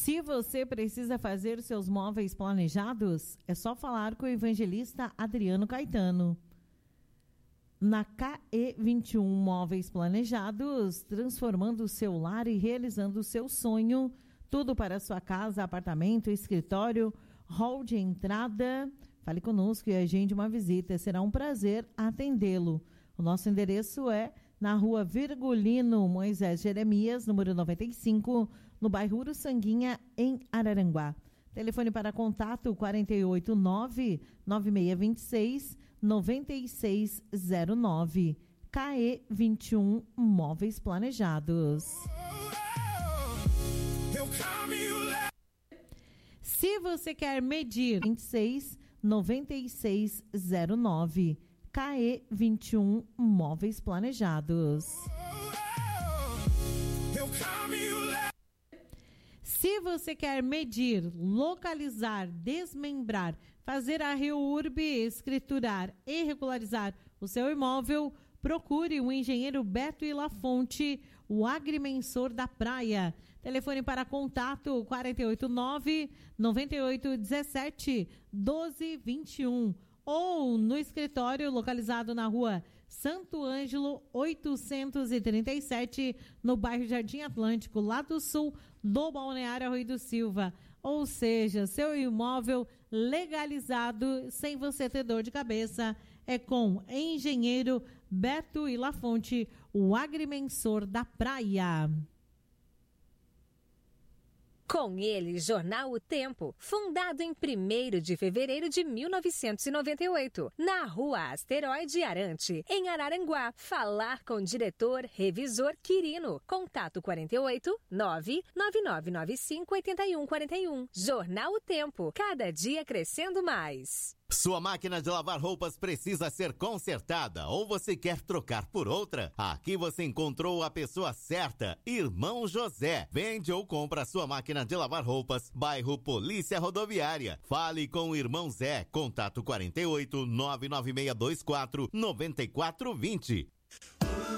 Se você precisa fazer seus móveis planejados, é só falar com o evangelista Adriano Caetano. Na KE21 Móveis Planejados, transformando o seu lar e realizando o seu sonho. Tudo para a sua casa, apartamento, escritório, hall de entrada. Fale conosco e agende uma visita. Será um prazer atendê-lo. O nosso endereço é na Rua Virgulino Moisés Jeremias, número 95, no bairro Uruçanguinha, em Araranguá. Telefone para contato 489-9626-9609. KE21 Móveis Planejados. Se você quer medir 26-9609. KE21 Móveis Planejados. Se você quer medir, localizar, desmembrar, fazer a REURB, escriturar e regularizar o seu imóvel, procure o engenheiro Beto e Lafonte, o agrimensor da praia. Telefone para contato 489-9817-1221. Ou no escritório localizado na Rua Santo Ângelo 837, no bairro Jardim Atlântico, lado sul do Balneário Arroio do Silva. Ou seja, seu imóvel legalizado sem você ter dor de cabeça é com engenheiro Beto e Lafonte, o agrimensor da praia. Com ele, Jornal O Tempo, fundado em 1º de fevereiro de 1998, na Rua Asteroide Arante, em Araranguá. Falar com o diretor revisor Quirino. Contato 48-99995-8141. Jornal O Tempo, cada dia crescendo mais. Sua máquina de lavar roupas precisa ser consertada ou você quer trocar por outra? Aqui você encontrou a pessoa certa, Irmão José. Vende ou compra sua máquina de lavar roupas, bairro Polícia Rodoviária. Fale com o Irmão Zé. Contato 48-99624-9420.